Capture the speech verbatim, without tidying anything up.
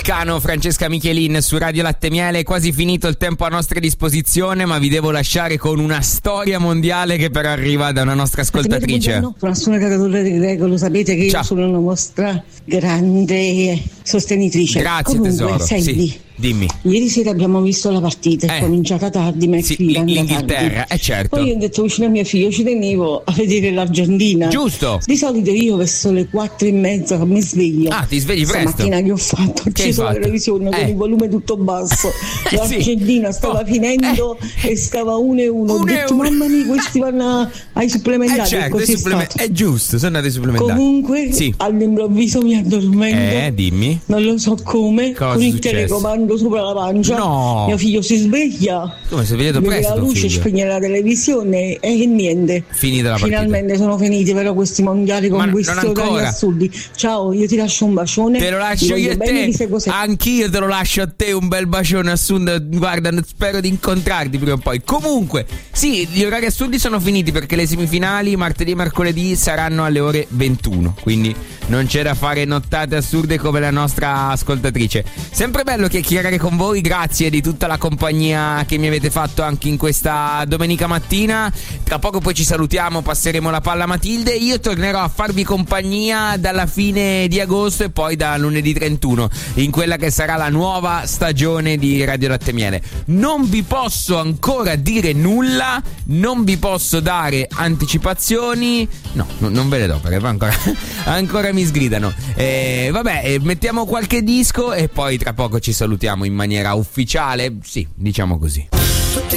Vulcano, Francesca Michelin su Radio Latte Miele. È quasi finito il tempo a nostra disposizione, ma vi devo lasciare con una storia mondiale che però arriva da una nostra ascoltatrice. No, sono Catatore di Greco, lo sapete che Ciao. Io sono una vostra grande sostenitrice. Grazie. Comunque, tesoro. senti, sì. Dimmi. Ieri sera abbiamo visto la partita, è eh. cominciata tardi, ma è sì, finita l'Inghilterra, è eh certo. Poi io ho detto vicino a mio figlio, ci tenevo a vedere l'Argentina. Giusto. Di solito io verso le quattro e mezza che mi sveglio. Ah, ti svegli presto? Stamattina che ho fatto, ho acceso la televisione eh. con il volume tutto basso. L'Argentina sì. stava oh. finendo eh. e stava uno e uno. Ho detto, uno. mamma mia, questi vanno ai supplementari. Eh certo, così suppleme- è giusto, sono andati ai supplementari. Comunque, sì. all'improvviso mi addormento. Eh, dimmi. Non lo so come, Cosa con il successo? telecomando sopra la pancia. No. Mio figlio si sveglia. Come si è svegliato presto? La luce, spegne la televisione e niente. Finita la partita. Finalmente sono finiti però questi mondiali con Ma questi orari assurdi. Ciao, io ti lascio un bacione. Te lo lascio io a te. Anch'io te lo lascio a te un bel bacione assurdo. Guarda, spero di incontrarti prima o poi. Comunque, sì, gli orari assurdi sono finiti perché le semifinali martedì e mercoledì saranno alle ore ventuno. Quindi non c'è da fare nottate assurde come la nostra ascoltatrice. Sempre bello chiacchierare con voi, grazie di tutta la compagnia che mi avete fatto anche in questa domenica mattina. Tra poco poi ci salutiamo, passeremo la palla a Matilde. Io tornerò a farvi compagnia dalla fine di agosto e poi da lunedì trentuno in quella che sarà la nuova stagione di Radio Latte Miele. Non vi posso ancora dire nulla, non vi posso dare anticipazioni, no, no non ve le do perché ancora, ancora mi sgridano. Eh, vabbè, eh, mettiamo qualche disco e poi tra poco ci salutiamo in maniera ufficiale, sì, diciamo così.